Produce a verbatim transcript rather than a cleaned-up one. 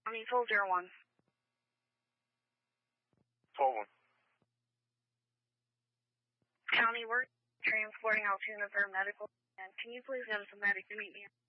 I mean, twelve zero one. twelve one. County, we're transporting Altoona for medical. And can you please get us a medic to meet me?